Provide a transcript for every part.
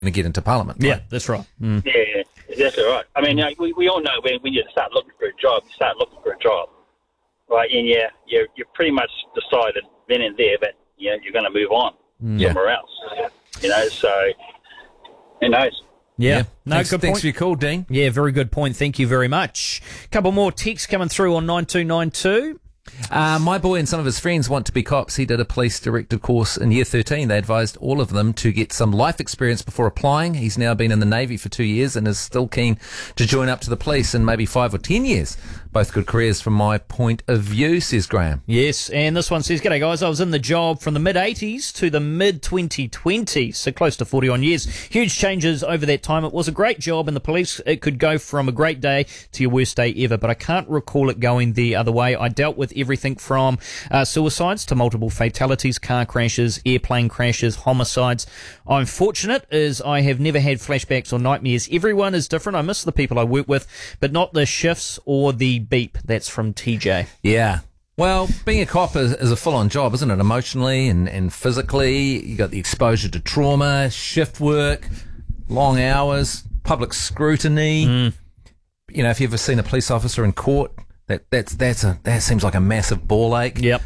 to get into Parliament. Yeah, Right? that's right. Yeah, exactly right. I mean, we all know when you start looking for a job, right? And you're pretty much decided then and there that you're going to move on somewhere else. So who knows? Yeah. No, Thanks, good thanks point. for your call, Dean. Yeah, very good point. Thank you very much. Couple more texts coming through on 9292. My boy and some of his friends want to be cops. He did a police directive course in year 13. They advised all of them to get some life experience before applying. He's now been in the Navy for 2 years and is still keen to join up to the police in maybe 5 or 10 years. Both good careers from my point of view, says Graham. Yes, and this one says, "G'day guys, I was in the job from the mid-80s to the mid-2020s, so close to 41 years. Huge changes over that time. It was a great job in the police. It could go from a great day to your worst day ever, but I can't recall it going the other way. I dealt with everything from suicides to multiple fatalities, car crashes, airplane crashes, homicides. I'm fortunate as I have never had flashbacks or nightmares. Everyone is different. I miss the people I work with, but not the shifts or the beep." That's from TJ. Yeah. Well, being a cop is a full-on job, isn't it? Emotionally and physically. You got the exposure to trauma, shift work, long hours, public scrutiny. If you've ever seen a police officer in court, that seems like a massive ball ache. Yep.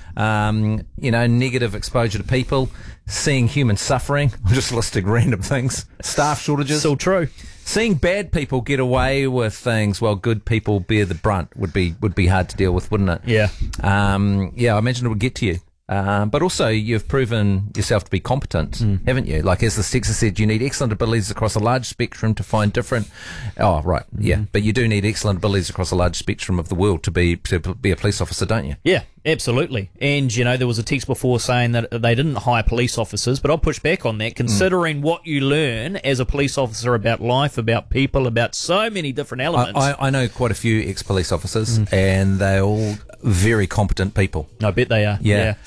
Negative exposure to people, seeing human suffering. I'm just listing random things. Staff shortages. Still true. Seeing bad people get away with things while good people bear the brunt would be hard to deal with, wouldn't it? Yeah. I imagine it would get to you. But also, you've proven yourself to be competent, haven't you? Like, as the texter said, you need excellent abilities across a large spectrum to find different... Oh, right, yeah. But you do need excellent abilities across a large spectrum of the world to be a police officer, don't you? Yeah, absolutely. And, there was a text before saying that they didn't hire police officers, but I'll push back on that, considering what you learn as a police officer about life, about people, about so many different elements. I know quite a few ex-police officers, and they're all very competent people. I bet they are. Yeah.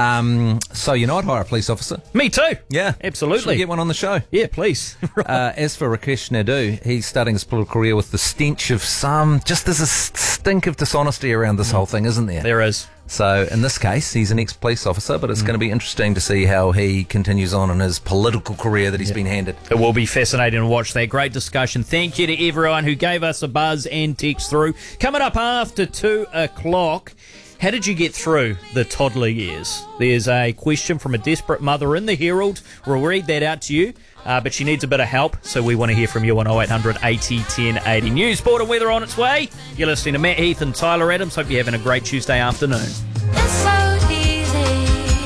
So, I'd hire a police officer. Me too. Yeah. Absolutely. Should we get one on the show? Yeah, please. As for Rakesh Naidu, he's starting his political career with the stench of there's a stink of dishonesty around this whole thing, isn't there? There is. So, in this case, he's an ex-police officer, but it's going to be interesting to see how he continues on in his political career that he's been handed. It will be fascinating to watch that. Great discussion. Thank you to everyone who gave us a buzz and text through. Coming up after 2 o'clock, how did you get through the toddler years? There's a question from a desperate mother in the Herald. We'll read that out to you. But she needs a bit of help, so we want to hear from you on 0800 80 10 80. News, sport and weather on its way. You're listening to Matt Heath and Tyler Adams. Hope you're having a great Tuesday afternoon. It's so easy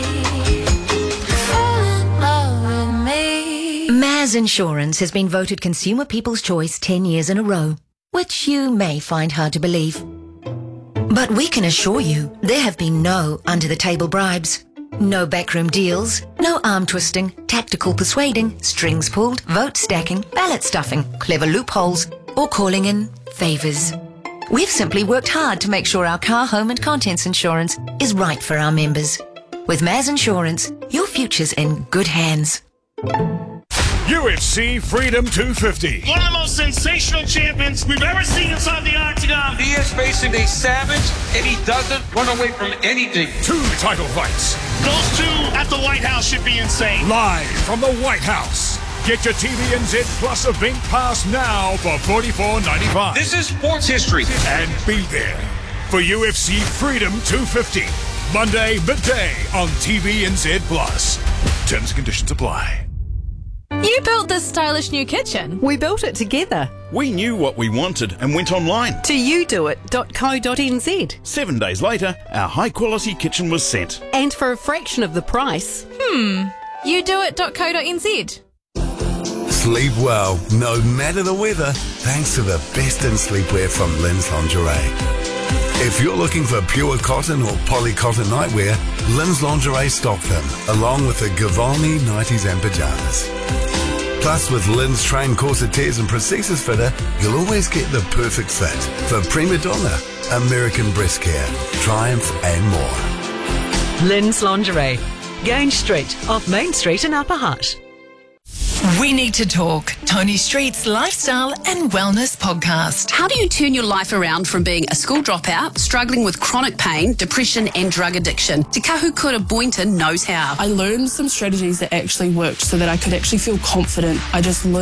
to fall in love with me. Maz Insurance has been voted Consumer People's Choice 10 years in a row, which you may find hard to believe. But we can assure you there have been no under-the-table bribes. No backroom deals, no arm twisting, tactical persuading, strings pulled, vote stacking, ballot stuffing, clever loopholes, or calling in favours. We've simply worked hard to make sure our car, home and contents insurance is right for our members. With Maz Insurance, your future's in good hands. UFC Freedom 250. One of the most sensational champions we've ever seen inside the octagon. He is facing a savage, and he doesn't run away from anything. 2 title fights. Those two at the White House should be insane. Live from the White House. Get your TVNZ Plus event pass now for $44.95. This is sports history. And be there for UFC Freedom 250. Monday, midday on TVNZ Plus. Terms and conditions apply. You built this stylish new kitchen. We built it together. We knew what we wanted and went online to youdoit.co.nz. 7 days later, our high-quality kitchen was sent. And for a fraction of the price. Youdoit.co.nz. Sleep well, no matter the weather, thanks to the best in sleepwear from Lynn's Lingerie. If you're looking for pure cotton or poly-cotton nightwear, Lynn's Lingerie stock them, along with the Giovanni nighties and pajamas. Plus, with Lynn's trained corsetiers and prosthesis fitter, you'll always get the perfect fit for Prima Donna, American Breast Care, Triumph and more. Lynn's Lingerie, Grange Street, off Main Street in Upper Hutt. We Need to Talk, Tony Street's lifestyle and wellness podcast. How do you turn your life around from being a school dropout, struggling with chronic pain, depression and drug addiction? Te Kahukura Boynton knows how. I learned some strategies that actually worked so that I could actually feel confident. I just